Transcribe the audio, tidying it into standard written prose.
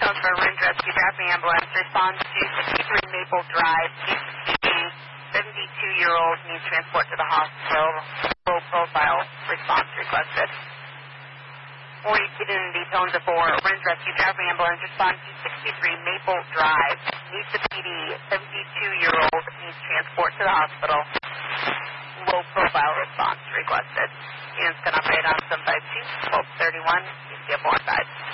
calls for Ridge Rescue Traffic Ambulance. Responds to 63 Maple Drive. 72-year-old needs transport to the hospital. Low profile response requested. Or you get in the tones for Ridge Rescue Traffic Ambulance. Responds to 63 Maple Drive. Needs the PD. 72-year-old needs transport to the hospital. Low profile response requested. Units can operate on 752, 1231, UCF 15.